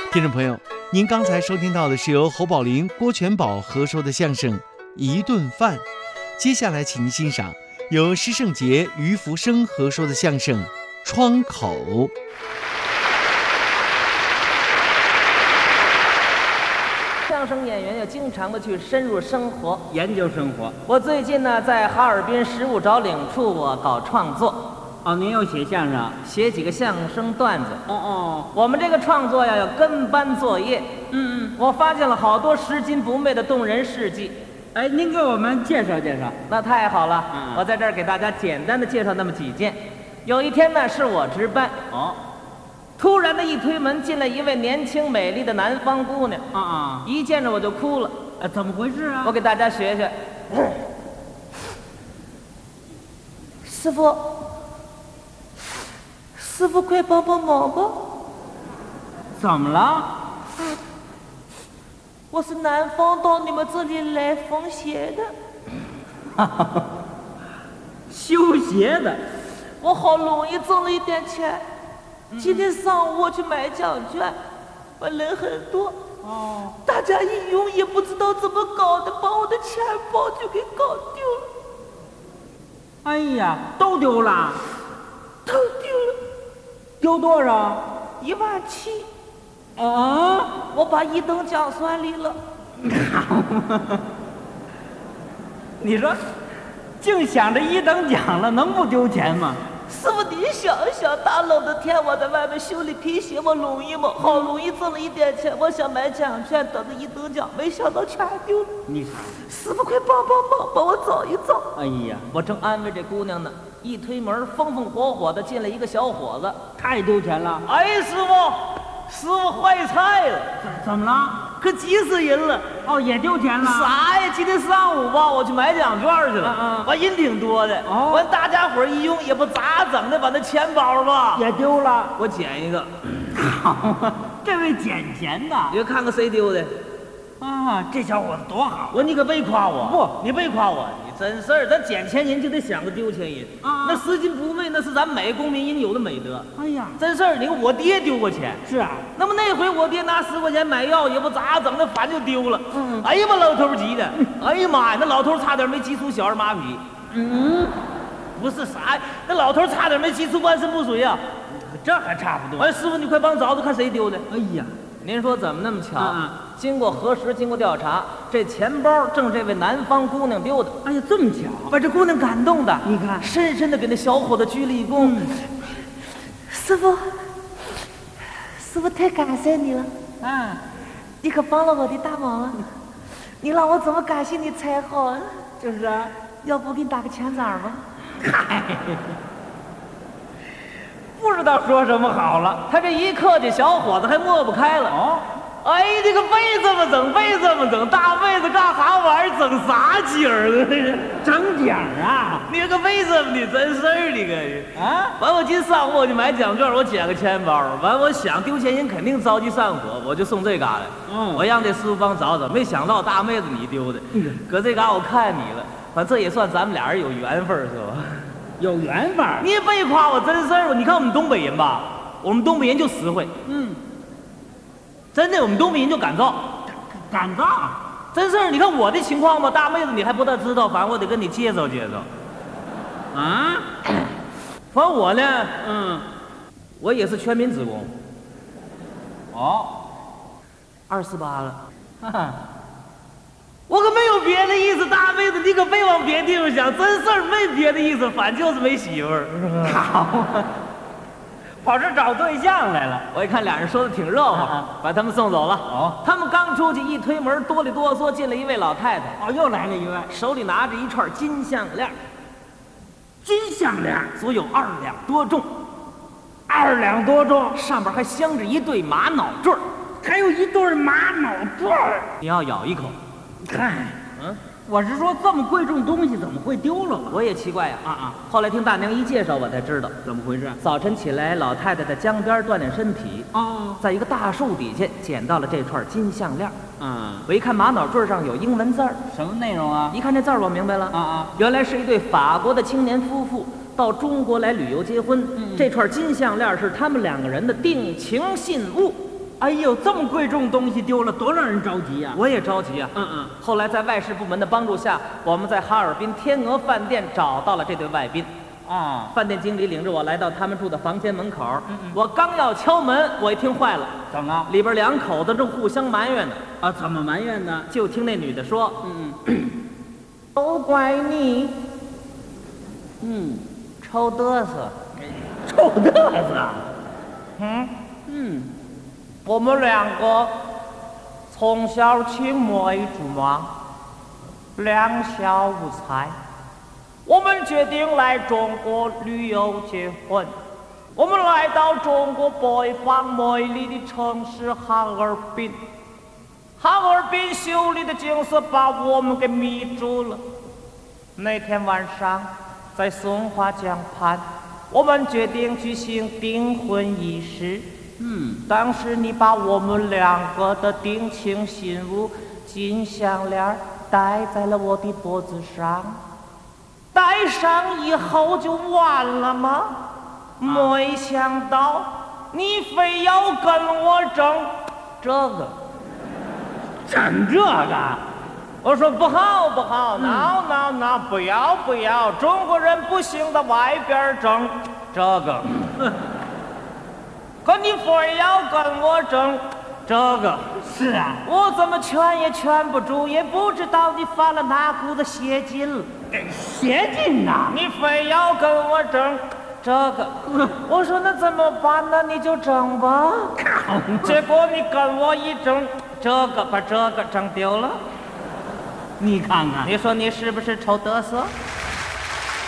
听众朋友，您刚才收听到的是由侯宝林、郭全宝合说的相声《一顿饭》，接下来请您欣赏由施圣杰、于福生合说的相声《窗口》。 相声演员要经常的去深入生活， 研究生活。 我最近呢，在哈尔滨食物找领处我搞创作。 哦，您又写相声， 写几个相声段子。 哦， 我们这个创作呀，要跟班作业。我发现了好多拾金不昧的动人事迹。 哎，您给我们介绍介绍。 那太好了，我在这儿给大家简单的介绍那么几件。有一天呢，是我值班。突然的一推门，进来一位年轻美丽的南方姑娘。一见着我就哭了。 怎么回事啊？ 我给大家学学。师傅，快帮帮忙吧！ 怎么了？ 我是南方到你们这里来缝鞋的。 修鞋的。 我好不容易挣了一点钱，今天上午我去买奖券，我人很多。大家一用也不知道怎么搞的，把我的钱包就给搞丢了。 哎呀，都丢了。 都丢了。 丢多少 ？17000。 我把1等奖算里了。 你说，净想着1等奖了，能不丢钱吗？ 师傅，你想一想，大冷的天，我在外面修理皮鞋，我容易吗？好容易挣了一点钱，我想买奖券，等着1等奖，没想到全丢了。 你看， 师傅，快帮帮忙，帮我找一找。 哎呀， 我正安慰这姑娘呢，一推门，风风火火的进来一个小伙子。 太丢钱了。 哎，师傅坏菜了。 怎么了？ 可急死人了。 也丢钱了。 啥呀？今天上午吧，我去买奖券去了。完人挺多的。完大家伙一用也不咋整的，把那钱包吧也丢了。 我捡一个。 这位捡钱的， 你看看谁丢的？ 这小伙子多好。 你可别夸我。 不， 你别夸我，你真事儿。咱捡钱人就得想个丢钱人。那拾金不昧，那是咱每个公民应有的美德。 哎呀， 真事儿。你看我爹丢过钱。 是啊。 那么那回我爹拿10块钱买药，也不咋整的，反正就丢了。哎呀，把老头急的。哎呀妈呀，那老头差点没急出小儿麻痹。不是啥呀，那老头差点没急出万肾不遂啊。 这还差不多。 哎，师傅，你快帮找找看谁丢的。 哎呀， 您说怎么那么巧？经过核实，经过调查，这钱包正这位南方姑娘丢的。 哎呀，这么巧， 把这姑娘感动的， 你看， 深深的给那小伙子鞠了一躬。师傅太感谢你了。你可帮了我的大忙了。你让我怎么感谢你才好啊？ 就是啊， 要不给你打个钱枣吧？ 不知道说什么好了。 他这一客气，小伙子还抹不开了。哎，这个背这么整，大被子干啥玩意儿？整啥景儿啊？ 整景儿啊！ 你这个为什么？你真事儿，你个完我今上午我就买奖券，我捡个钱包。完我想丢钱人肯定着急上火，我就送这嘎来。我让这师傅帮找找，没想到大妹子你丢的。搁这嘎我看你了，反正这也算咱们俩人有缘分，是吧？ 有缘分。 你也别夸我真事儿。你看我们东北人吧，我们东北人就实惠。真的，我们东北人就敢造，真事儿。你看我的情况吧，大妹子你还不大知道，反正我得跟你介绍介绍。反正我呢，我也是全民职工。248了。我可没有别的意思，大妹子你可别往别地方想，真事儿没别的意思，反正就是没媳妇儿。 好，跑这找对象来了。 我一看俩人说的挺热闹，把他们送走了。他们刚出去，一推门，哆里哆嗦进来一位老太太。 又来了一位， 手里拿着一串金项链。 金项链足有2两多重。 2两多重， 上边还镶着一对玛瑙坠儿， 还有一对玛瑙坠儿。 你要咬一口。 嗨，我是说这么贵重东西怎么会丢了？ 我也奇怪呀。后来听大娘一介绍，我才知道怎么回事。 早晨起来，老太太在江边锻炼身体，在一个大树底下捡到了这串金项链。我一看玛瑙坠上有英文字儿， 什么内容啊？ 一看这字儿我明白了。原来是一对法国的青年夫妇到中国来旅游结婚，这串金项链是他们2个人的定情信物。 哎呦，这么贵重东西丢了，多让人着急呀！ 我也着急啊。后来在外事部门的帮助下，我们在哈尔滨天鹅饭店找到了这对外宾。饭店经理领着我来到他们住的房间门口。我刚要敲门，我一听坏了， 怎么？ 里边两口子正互相埋怨呢。 啊，怎么埋怨呢？ 就听那女的说：“都怪你，臭嘚瑟， 臭嘚瑟。 我们两个从小青梅竹马，两小无猜。我们决定来中国旅游结婚。我们来到中国北方美丽的城市哈尔滨。哈尔滨秀丽的景色把我们给迷住了。那天晚上，在松花江畔，我们决定举行订婚仪式。当时你把我们两个的定情信物金项链戴在了我的脖子上。戴上以后就完了吗？没想到你非要跟我争这个。 整这个？ 我说不好不好，no，不要不要，中国人不行的外边争这个。可你非要跟我争这个。 是啊， 我怎么劝也劝不住，也不知道你犯了哪股子邪劲了。 邪劲呐！ 你非要跟我争这个，我说那怎么办呢？你就争吧。结果你跟我一争，这个把这个争丢了。 你看看， 你说你是不是臭嘚瑟？